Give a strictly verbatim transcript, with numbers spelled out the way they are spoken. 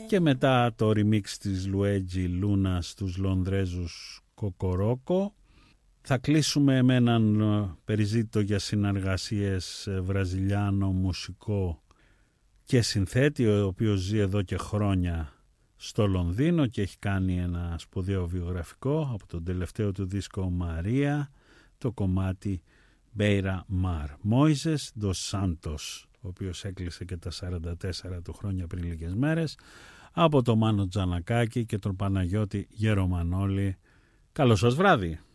Και μετά το remix της Λουέτζι Λούνα στους Λονδρέζους Κοκορόκο. Θα κλείσουμε με έναν περιζήτητο για συνεργασίες βραζιλιάνο μουσικό και συνθέτη, ο οποίος ζει εδώ και χρόνια στο Λονδίνο και έχει κάνει ένα σπουδαίο βιογραφικό από τον τελευταίο του δίσκο Μαρία, το κομμάτι Beira Mar. Μόιζες Ντος Σάντος, ο οποίος έκλεισε και τα σαράντα τέσσερα του χρόνια πριν λίγες μέρες, από τον Μάνο Τζανακάκη και τον Παναγιώτη Γερομανόλη. Καλό σας βράδυ.